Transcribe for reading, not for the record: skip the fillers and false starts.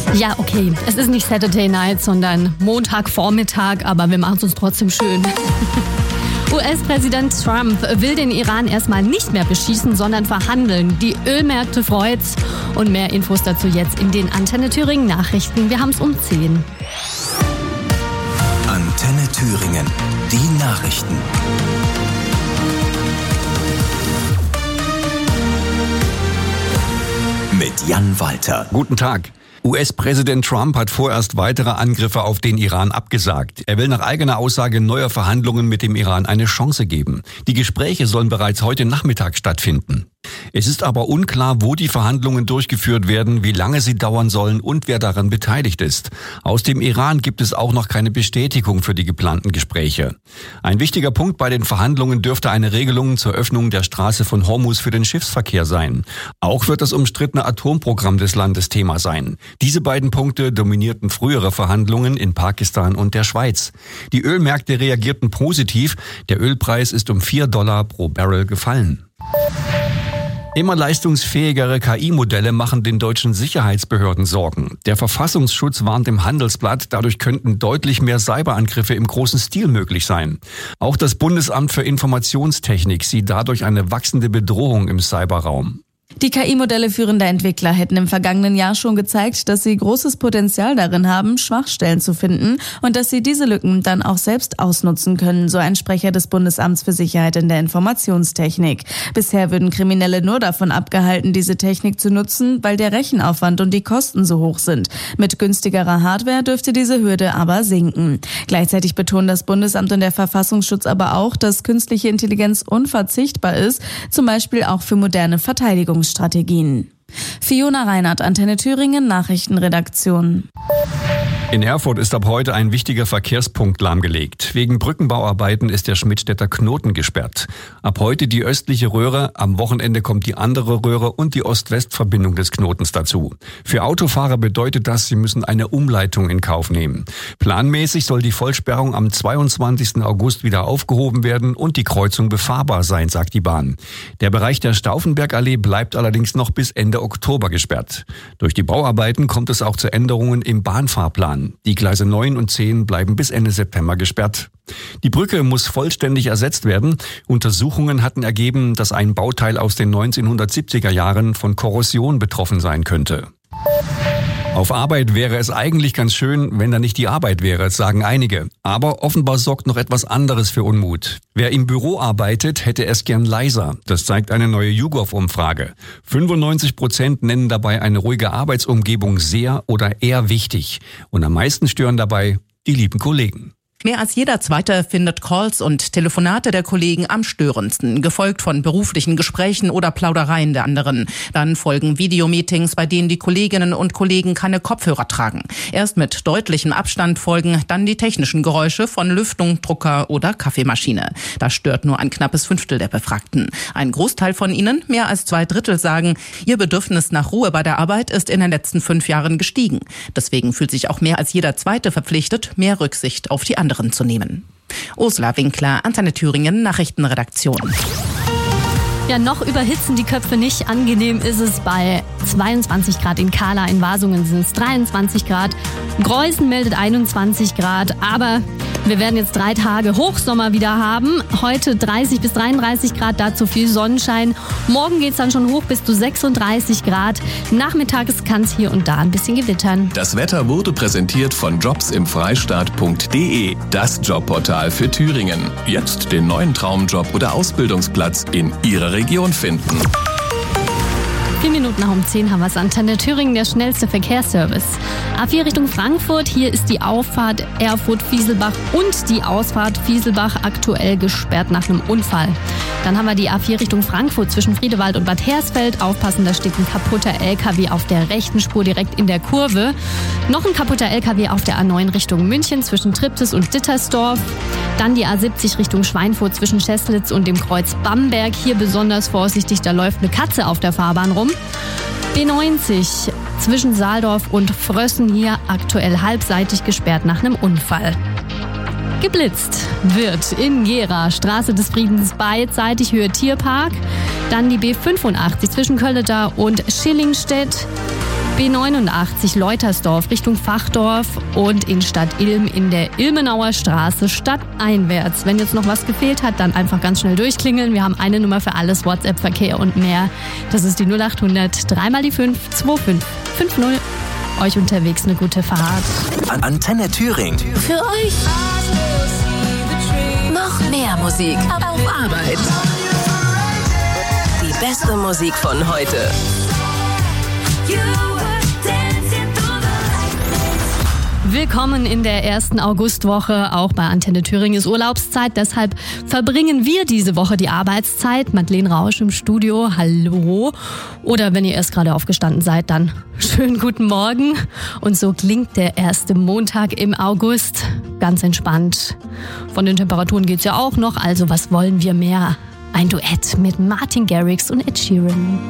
Ja, okay, es ist nicht Saturday Night, sondern Montagvormittag, aber wir machen es uns trotzdem schön. US-Präsident Trump will den Iran erstmal nicht mehr beschießen, sondern verhandeln. Die Ölmärkte freut's. Und mehr Infos dazu jetzt in den Antenne Thüringen Nachrichten. Wir haben es um 10. Antenne Thüringen, die Nachrichten. Mit Jan Walter. Guten Tag. US-Präsident Trump hat vorerst weitere Angriffe auf den Iran abgesagt. Er will nach eigener Aussage neuer Verhandlungen mit dem Iran eine Chance geben. Die Gespräche sollen bereits heute Nachmittag stattfinden. Es ist aber unklar, wo die Verhandlungen durchgeführt werden, wie lange sie dauern sollen und wer daran beteiligt ist. Aus dem Iran gibt es auch noch keine Bestätigung für die geplanten Gespräche. Ein wichtiger Punkt bei den Verhandlungen dürfte eine Regelung zur Öffnung der Straße von Hormuz für den Schiffsverkehr sein. Auch wird das umstrittene Atomprogramm des Landes Thema sein. Diese beiden Punkte dominierten frühere Verhandlungen in Pakistan und der Schweiz. Die Ölmärkte reagierten positiv. Der Ölpreis ist um $4 pro Barrel gefallen. Immer leistungsfähigere KI-Modelle machen den deutschen Sicherheitsbehörden Sorgen. Der Verfassungsschutz warnt im Handelsblatt, dadurch könnten deutlich mehr Cyberangriffe im großen Stil möglich sein. Auch das Bundesamt für Informationstechnik sieht dadurch eine wachsende Bedrohung im Cyberraum. Die KI-Modelle führender Entwickler hätten im vergangenen Jahr schon gezeigt, dass sie großes Potenzial darin haben, Schwachstellen zu finden und dass sie diese Lücken dann auch selbst ausnutzen können, so ein Sprecher des Bundesamts für Sicherheit in der Informationstechnik. Bisher würden Kriminelle nur davon abgehalten, diese Technik zu nutzen, weil der Rechenaufwand und die Kosten so hoch sind. Mit günstigerer Hardware dürfte diese Hürde aber sinken. Gleichzeitig betonen das Bundesamt und der Verfassungsschutz aber auch, dass künstliche Intelligenz unverzichtbar ist, zum Beispiel auch für moderne Verteidigungsstrategien. Fiona Reinhardt, Antenne Thüringen, Nachrichtenredaktion. In Erfurt ist ab heute ein wichtiger Verkehrspunkt lahmgelegt. Wegen Brückenbauarbeiten ist der Schmidtstädter Knoten gesperrt. Ab heute die östliche Röhre, am Wochenende kommt die andere Röhre und die Ost-West-Verbindung des Knotens dazu. Für Autofahrer bedeutet das, sie müssen eine Umleitung in Kauf nehmen. Planmäßig soll die Vollsperrung am 22. August wieder aufgehoben werden und die Kreuzung befahrbar sein, sagt die Bahn. Der Bereich der Stauffenbergallee bleibt allerdings noch bis Ende Oktober gesperrt. Durch die Bauarbeiten kommt es auch zu Änderungen im Bahnfahrplan. Die Gleise 9 und 10 bleiben bis Ende September gesperrt. Die Brücke muss vollständig ersetzt werden. Untersuchungen hatten ergeben, dass ein Bauteil aus den 1970er Jahren von Korrosion betroffen sein könnte. Auf Arbeit wäre es eigentlich ganz schön, wenn da nicht die Arbeit wäre, sagen einige. Aber offenbar sorgt noch etwas anderes für Unmut. Wer im Büro arbeitet, hätte es gern leiser. Das zeigt eine neue YouGov-Umfrage. 95% nennen dabei eine ruhige Arbeitsumgebung sehr oder eher wichtig. Und am meisten stören dabei die lieben Kollegen. Mehr als jeder Zweite findet Calls und Telefonate der Kollegen am störendsten, gefolgt von beruflichen Gesprächen oder Plaudereien der anderen. Dann folgen Videomeetings, bei denen die Kolleginnen und Kollegen keine Kopfhörer tragen. Erst mit deutlichem Abstand folgen dann die technischen Geräusche von Lüftung, Drucker oder Kaffeemaschine. Das stört nur ein knappes Fünftel der Befragten. Ein Großteil von ihnen, mehr als 2/3, sagen, ihr Bedürfnis nach Ruhe bei der Arbeit ist in den letzten 5 Jahren gestiegen. Deswegen fühlt sich auch mehr als jeder Zweite verpflichtet, mehr Rücksicht auf die anderen zu nehmen. Ursula Winkler, Antenne Thüringen, Nachrichtenredaktion. Ja, noch überhitzen die Köpfe nicht. Angenehm ist es bei 22 Grad. In Kahla, in Wasungen sind es 23 Grad. Greußen meldet 21 Grad. Aber wir werden jetzt 3 Tage Hochsommer wieder haben. Heute 30 bis 33 Grad, dazu viel Sonnenschein. Morgen geht's dann schon hoch bis zu 36 Grad. Nachmittags kann es hier und da ein bisschen gewittern. Das Wetter wurde präsentiert von jobsimfreistaat.de, das Jobportal für Thüringen. Jetzt den neuen Traumjob oder Ausbildungsplatz in Ihrer Region finden. 4 Minuten nach um 10 haben wir es. Antenne Thüringen, der schnellste Verkehrsservice. A4 Richtung Frankfurt, hier ist die Auffahrt Erfurt-Fieselbach und die Ausfahrt Fieselbach aktuell gesperrt nach einem Unfall. Dann haben wir die A4 Richtung Frankfurt zwischen Friedewald und Bad Hersfeld. Aufpassen, da steht ein kaputter LKW auf der rechten Spur direkt in der Kurve. Noch ein kaputter LKW auf der A9 Richtung München zwischen Triptis und Dittersdorf. Dann die A70 Richtung Schweinfurt zwischen Scheßlitz und dem Kreuz Bamberg. Hier besonders vorsichtig, da läuft eine Katze auf der Fahrbahn rum. B90 zwischen Saaldorf und Frössen, hier aktuell halbseitig gesperrt nach einem Unfall. Geblitzt wird in Gera, Straße des Friedens beidseitig Höhe Tierpark. Dann die B85 zwischen Kölledar und Schillingstedt. B89 Leutersdorf Richtung Fachdorf und in Stadt Ilm in der Ilmenauer Straße stadteinwärts. Wenn jetzt noch was gefehlt hat, dann einfach ganz schnell durchklingeln. Wir haben eine Nummer für alles, WhatsApp-Verkehr und mehr. Das ist die 0800 3 mal die 5 2550. Euch unterwegs eine gute Fahrt. Antenne Thüringen. Für euch noch mehr Musik auf Arbeit. Die beste Musik von heute. Willkommen in der ersten Augustwoche. Auch bei Antenne Thüringen ist Urlaubszeit. Deshalb verbringen wir diese Woche die Arbeitszeit. Madeleine Rausch im Studio. Hallo. Oder wenn ihr erst gerade aufgestanden seid, dann schönen guten Morgen. Und so klingt der erste Montag im August. Ganz entspannt. Von den Temperaturen geht's ja auch noch. Also was wollen wir mehr? Ein Duett mit Martin Garrix und Ed Sheeran.